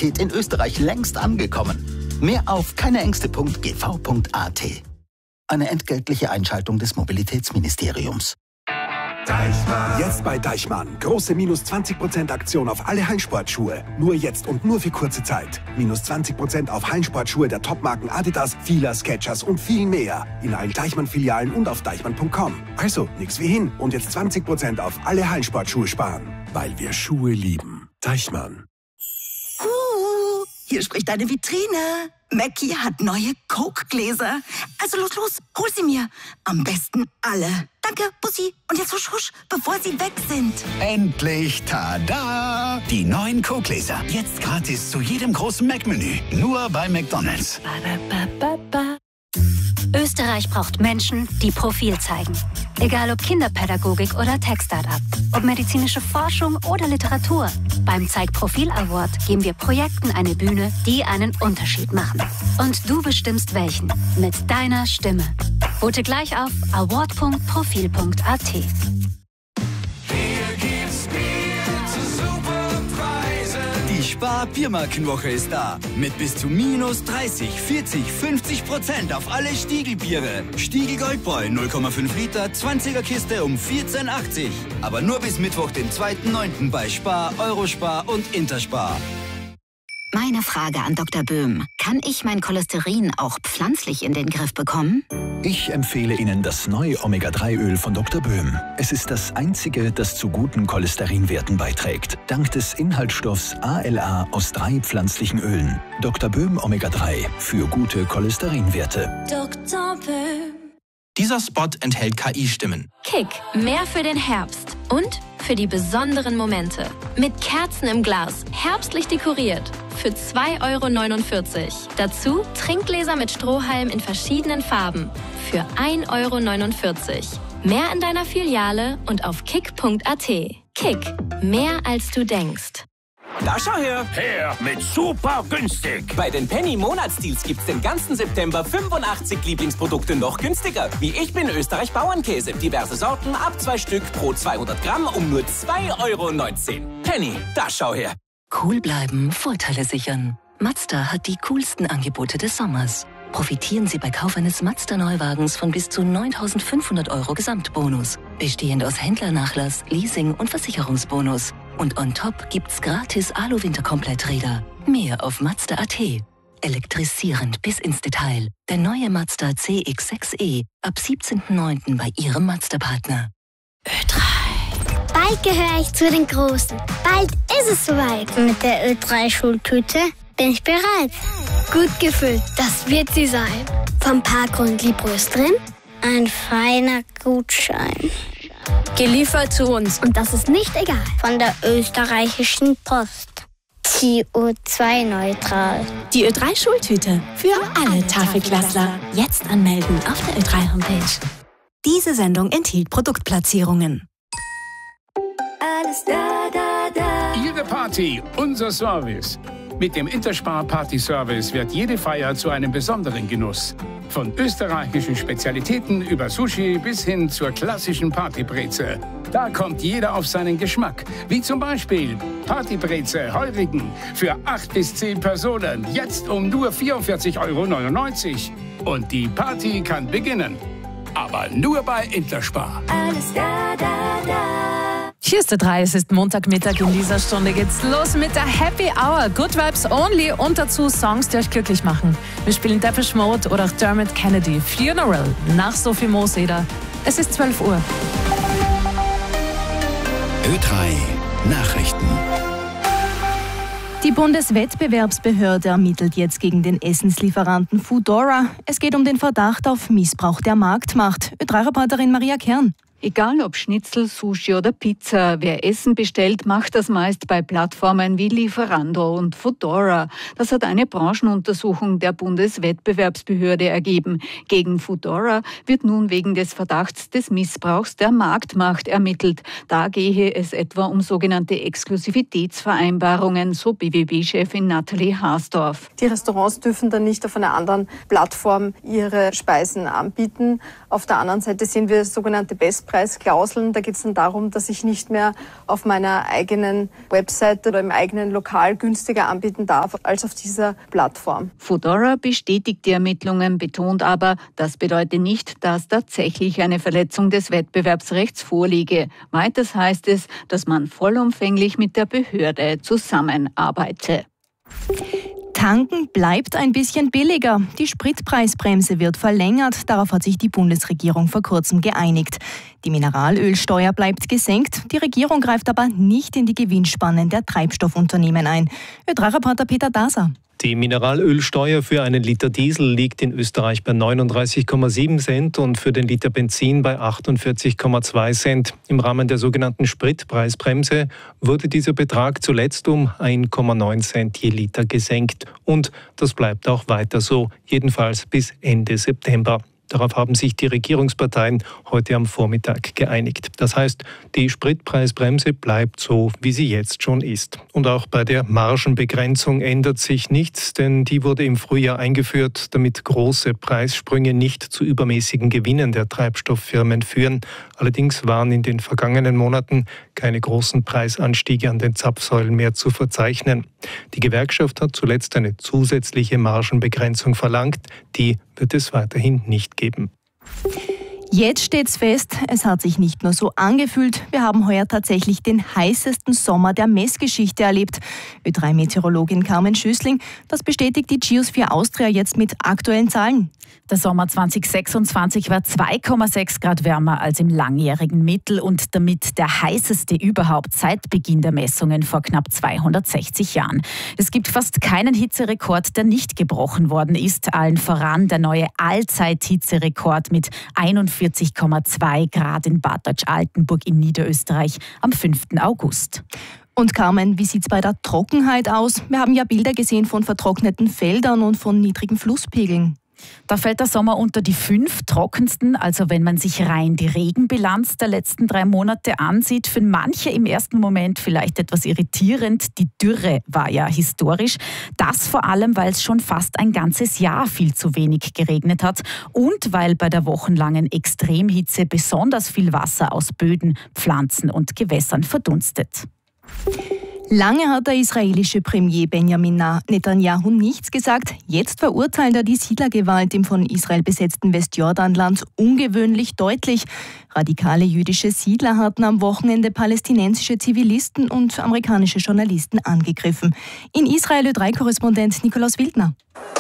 Mobilität in Österreich längst angekommen. Mehr auf keineängste.gv.at. Eine entgeltliche Einschaltung des Mobilitätsministeriums. Deichmann. Jetzt bei Deichmann. Große minus 20% Aktion auf alle Hallensportschuhe. Nur jetzt und nur für kurze Zeit. Minus 20% auf Hallensportschuhe der Topmarken Adidas, Fila, Skechers und viel mehr. In allen Deichmann-Filialen und auf deichmann.com. Also, nix wie hin. Und jetzt 20% auf alle Hallensportschuhe sparen. Weil wir Schuhe lieben. Deichmann. Hier spricht deine Vitrine. Mackie hat neue Coke-Gläser. Also los, hol sie mir. Am besten alle. Danke, Bussi. Und jetzt husch, husch, bevor sie weg sind. Endlich, tada! Die neuen Coke-Gläser. Jetzt gratis zu jedem großen Mac-Menü. Nur bei McDonald's. Österreich braucht Menschen, die Profil zeigen. Egal ob Kinderpädagogik oder Tech-Startup, ob medizinische Forschung oder Literatur. Beim Zeig Profil Award geben wir Projekten eine Bühne, die einen Unterschied machen. Und du bestimmst welchen. Mit deiner Stimme. Vote gleich auf award.profil.at. Die Spar-Biermarkenwoche ist da. Mit bis zu minus 30, 40, 50% auf alle Stiegelbiere. Stiegel Goldbräu 0,5 Liter, 20er Kiste um 14,80. Aber nur bis Mittwoch, den 2.9. bei Spar, Eurospar und Interspar. Meine Frage an Dr. Böhm. Kann ich mein Cholesterin auch pflanzlich in den Griff bekommen? Ich empfehle Ihnen das neue Omega-3-Öl von Dr. Böhm. Es ist das einzige, das zu guten Cholesterinwerten beiträgt. Dank des Inhaltsstoffs ALA aus 3 pflanzlichen Ölen. Dr. Böhm Omega-3 für gute Cholesterinwerte. Dr. Böhm. Dieser Spot enthält KI-Stimmen. Kick, mehr für den Herbst und für die besonderen Momente. Mit Kerzen im Glas, herbstlich dekoriert. Für 2,49 €. Dazu Trinkgläser mit Strohhalm in verschiedenen Farben. Für 1,49 €. Mehr in deiner Filiale und auf kick.at. Kick, mehr als du denkst. Da schau her! Her mit super günstig! Bei den Penny-Monatsdeals gibt's den ganzen September 85 Lieblingsprodukte noch günstiger. Wie Ich bin Österreich Bauernkäse. Diverse Sorten ab 2 Stück pro 200 Gramm um nur 2,19 €. Penny, da schau her! Cool bleiben, Vorteile sichern. Mazda hat die coolsten Angebote des Sommers. Profitieren Sie bei Kauf eines Mazda-Neuwagens von bis zu 9.500 € Gesamtbonus. Bestehend aus Händlernachlass, Leasing und Versicherungsbonus. Und on top gibt's gratis Alu-Winterkompletträder. Mehr auf Mazda.at. Elektrisierend bis ins Detail. Der neue Mazda CX-6e ab 17.09. bei Ihrem Mazda-Partner. Ö3. Bald gehöre ich zu den Großen. Bald ist es soweit. Mit der Ö3-Schultüte bin ich bereit. Gut gefüllt, das wird sie sein. Vom Parkgrund Liebros drin, ein feiner Gutschein. Geliefert zu uns. Und das ist nicht egal. Von der österreichischen Post. CO2-neutral. Die Ö3-Schultüte für alle Tafelklassler. Jetzt anmelden auf der Ö3-Homepage. Diese Sendung enthielt Produktplatzierungen. Alles da, da, da. Ihre Party, unser Service. Mit dem Interspar Party Service wird jede Feier zu einem besonderen Genuss. Von österreichischen Spezialitäten über Sushi bis hin zur klassischen Partybreze. Da kommt jeder auf seinen Geschmack. Wie zum Beispiel Partybreze Heurigen für 8 bis 10 Personen. Jetzt um nur 44,99 €. Und die Party kann beginnen. Aber nur bei Interspar. Alles da, da, da. Hier ist der 3, es ist Montagmittag, in dieser Stunde geht's los mit der Happy Hour. Good Vibes Only und dazu Songs, die euch glücklich machen. Wir spielen Depeche Mode oder auch Dermot Kennedy, Funeral, nach Sophie Moseder. Es ist 12 Uhr. Ö3 Nachrichten. Die Bundeswettbewerbsbehörde ermittelt jetzt gegen den Essenslieferanten Foodora. Es geht um den Verdacht auf Missbrauch der Marktmacht. Ö3-Reporterin Maria Kern. Egal ob Schnitzel, Sushi oder Pizza, wer Essen bestellt, macht das meist bei Plattformen wie Lieferando und Foodora. Das hat eine Branchenuntersuchung der Bundeswettbewerbsbehörde ergeben. Gegen Foodora wird nun wegen des Verdachts des Missbrauchs der Marktmacht ermittelt. Da gehe es etwa um sogenannte Exklusivitätsvereinbarungen, so BWB-Chefin Nathalie Haasdorf. Die Restaurants dürfen dann nicht auf einer anderen Plattform ihre Speisen anbieten. Auf der anderen Seite sehen wir sogenannte Best Festpreisklauseln. Da geht es dann darum, dass ich nicht mehr auf meiner eigenen Webseite oder im eigenen Lokal günstiger anbieten darf als auf dieser Plattform. Foodora bestätigt die Ermittlungen, betont aber, das bedeutet nicht, dass tatsächlich eine Verletzung des Wettbewerbsrechts vorliege. Weiters heißt es, dass man vollumfänglich mit der Behörde zusammenarbeite. Tanken bleibt ein bisschen billiger. Die Spritpreisbremse wird verlängert. Darauf hat sich die Bundesregierung vor kurzem geeinigt. Die Mineralölsteuer bleibt gesenkt. Die Regierung greift aber nicht in die Gewinnspannen der Treibstoffunternehmen ein. Ö3-Reporter Peter Daser. Die Mineralölsteuer für einen Liter Diesel liegt in Österreich bei 39,7 Cent und für den Liter Benzin bei 48,2 Cent. Im Rahmen der sogenannten Spritpreisbremse wurde dieser Betrag zuletzt um 1,9 Cent je Liter gesenkt. Und das bleibt auch weiter so, jedenfalls bis Ende September. Darauf haben sich die Regierungsparteien heute am Vormittag geeinigt. Das heißt, die Spritpreisbremse bleibt so, wie sie jetzt schon ist. Und auch bei der Margenbegrenzung ändert sich nichts, denn die wurde im Frühjahr eingeführt, damit große Preissprünge nicht zu übermäßigen Gewinnen der Treibstofffirmen führen. Allerdings waren in den vergangenen Monaten keine großen Preisanstiege an den Zapfsäulen mehr zu verzeichnen. Die Gewerkschaft hat zuletzt eine zusätzliche Margenbegrenzung verlangt. Die wird es weiterhin nicht geben. Jetzt steht's fest, es hat sich nicht nur so angefühlt, wir haben heuer tatsächlich den heißesten Sommer der Messgeschichte erlebt. Ö3-Meteorologin Carmen Schüssling, das bestätigt die Geosphere Austria jetzt mit aktuellen Zahlen. Der Sommer 2026 war 2,6 Grad wärmer als im langjährigen Mittel und damit der heißeste überhaupt seit Beginn der Messungen vor knapp 260 Jahren. Es gibt fast keinen Hitzerekord, der nicht gebrochen worden ist. Allen voran der neue Allzeit-Hitzerekord mit 41,2 Grad in Bad Deutsch-Altenburg in Niederösterreich am 5. August. Und Carmen, wie sieht's bei der Trockenheit aus? Wir haben ja Bilder gesehen von vertrockneten Feldern und von niedrigen Flusspegeln. Da fällt der Sommer unter die 5 trockensten, also wenn man sich rein die Regenbilanz der letzten 3 Monate ansieht. Für manche im ersten Moment vielleicht etwas irritierend. Die Dürre war ja historisch. Das vor allem, weil es schon fast ein ganzes Jahr viel zu wenig geregnet hat und weil bei der wochenlangen Extremhitze besonders viel Wasser aus Böden, Pflanzen und Gewässern verdunstet. Lange hat der israelische Premier Benjamin Netanyahu nichts gesagt. Jetzt verurteilt er die Siedlergewalt im von Israel besetzten Westjordanland ungewöhnlich deutlich. Radikale jüdische Siedler hatten am Wochenende palästinensische Zivilisten und amerikanische Journalisten angegriffen. In Israel Ö3-Korrespondent Nikolaus Wildner.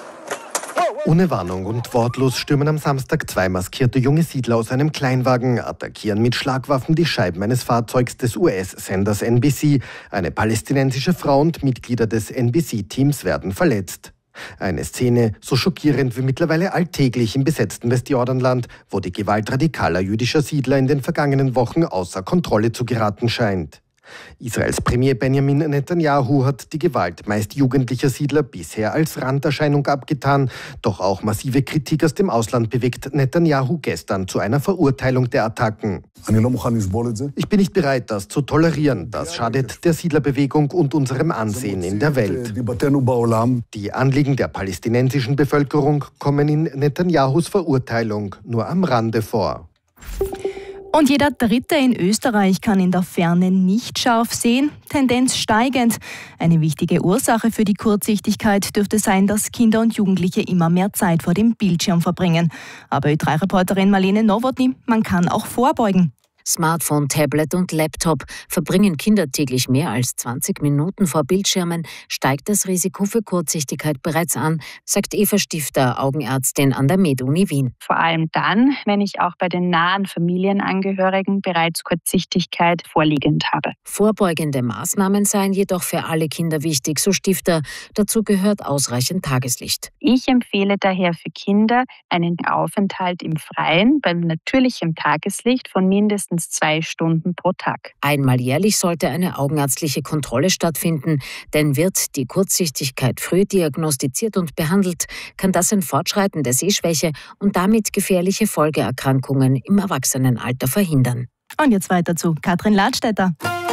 Ohne Warnung und wortlos stürmen am Samstag 2 maskierte junge Siedler aus einem Kleinwagen, attackieren mit Schlagwaffen die Scheiben eines Fahrzeugs des US-Senders NBC. Eine palästinensische Frau und Mitglieder des NBC-Teams werden verletzt. Eine Szene so schockierend wie mittlerweile alltäglich im besetzten Westjordanland, wo die Gewalt radikaler jüdischer Siedler in den vergangenen Wochen außer Kontrolle zu geraten scheint. Israels Premier Benjamin Netanyahu hat die Gewalt meist jugendlicher Siedler bisher als Randerscheinung abgetan. Doch auch massive Kritik aus dem Ausland bewegt Netanyahu gestern zu einer Verurteilung der Attacken. Ich bin nicht bereit, das zu tolerieren. Das schadet der Siedlerbewegung und unserem Ansehen in der Welt. Die Anliegen der palästinensischen Bevölkerung kommen in Netanyahus Verurteilung nur am Rande vor. Und jeder Dritte in Österreich kann in der Ferne nicht scharf sehen, Tendenz steigend. Eine wichtige Ursache für die Kurzsichtigkeit dürfte sein, dass Kinder und Jugendliche immer mehr Zeit vor dem Bildschirm verbringen. Aber Ö3-Reporterin Marlene Nowotny, man kann auch vorbeugen. Smartphone, Tablet und Laptop. Verbringen Kinder täglich mehr als 20 Minuten vor Bildschirmen, steigt das Risiko für Kurzsichtigkeit bereits an, sagt Eva Stifter, Augenärztin an der MedUni Wien. Vor allem dann, wenn ich auch bei den nahen Familienangehörigen bereits Kurzsichtigkeit vorliegend habe. Vorbeugende Maßnahmen seien jedoch für alle Kinder wichtig, so Stifter. Dazu gehört ausreichend Tageslicht. Ich empfehle daher für Kinder einen Aufenthalt im Freien bei natürlichem Tageslicht von mindestens 2 Stunden pro Tag. Einmal jährlich sollte eine augenärztliche Kontrolle stattfinden, denn wird die Kurzsichtigkeit früh diagnostiziert und behandelt, kann das ein Fortschreiten der Sehschwäche und damit gefährliche Folgeerkrankungen im Erwachsenenalter verhindern. Und jetzt weiter zu Katrin Ladstätter.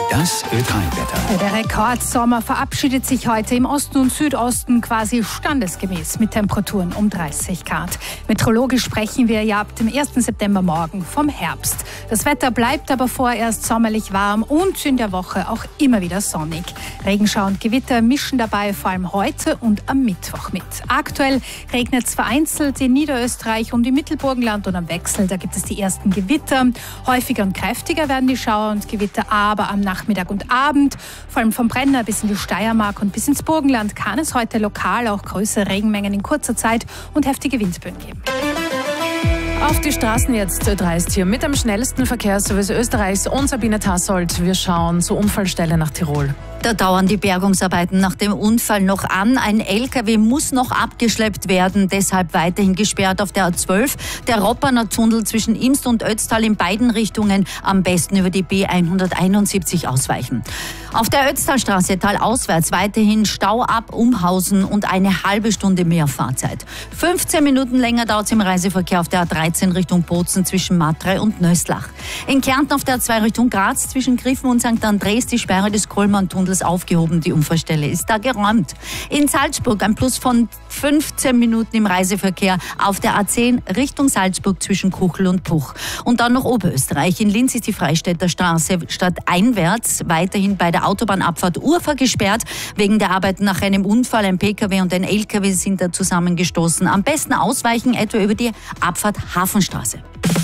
Das Ö3-Wetter. Der Rekordsommer verabschiedet sich heute im Osten und Südosten quasi standesgemäß mit Temperaturen um 30 Grad. Meteorologisch sprechen wir ja ab dem 1. September morgen vom Herbst. Das Wetter bleibt aber vorerst sommerlich warm und in der Woche auch immer wieder sonnig. Regenschauer und Gewitter mischen dabei vor allem heute und am Mittwoch mit. Aktuell regnet es vereinzelt in Niederösterreich und im Mittelburgenland und am Wechsel. Da gibt es die ersten Gewitter. Häufiger und kräftiger werden die Schauer und Gewitter aber am Nachmittag und Abend. Vor allem vom Brenner bis in die Steiermark und bis ins Burgenland kann es heute lokal auch größere Regenmengen in kurzer Zeit und heftige Windböen geben. Auf die Straßen jetzt Ö3 ist hier mit dem schnellsten Verkehrsservice Österreichs und Sabine Tassold. Wir schauen zur Unfallstelle nach Tirol. Da dauern die Bergungsarbeiten nach dem Unfall noch an. Ein LKW muss noch abgeschleppt werden, deshalb weiterhin gesperrt auf der A12. Der Ropperner Tunnel zwischen Imst und Ötztal in beiden Richtungen am besten über die B171 ausweichen. Auf der Ötztalstraße talauswärts weiterhin Stau ab Umhausen und eine halbe Stunde mehr Fahrzeit. 15 Minuten länger dauert es im Reiseverkehr auf der A13 Richtung Bozen zwischen Matrei und Nöslach. In Kärnten auf der A2 Richtung Graz zwischen Griffen und St. Andres die Sperre des Kohlmann-Tunnels aufgehoben. Die Unfallstelle ist da geräumt. In Salzburg ein Plus von 15 Minuten im Reiseverkehr auf der A10 Richtung Salzburg zwischen Kuchel und Puch. Und dann noch Oberösterreich. In Linz ist die Freistädter Straße stadteinwärts weiterhin bei der Autobahnabfahrt Urfa gesperrt. Wegen der Arbeiten nach einem Unfall. Ein Pkw und ein LKW sind da zusammengestoßen. Am besten ausweichen etwa über die Abfahrt Hafenstraße.